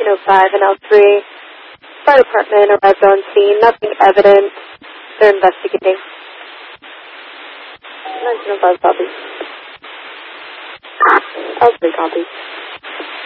1905 and L3. Fire department arrived on scene. Nothing evident. They're investigating. 1905 copy. L3 copy.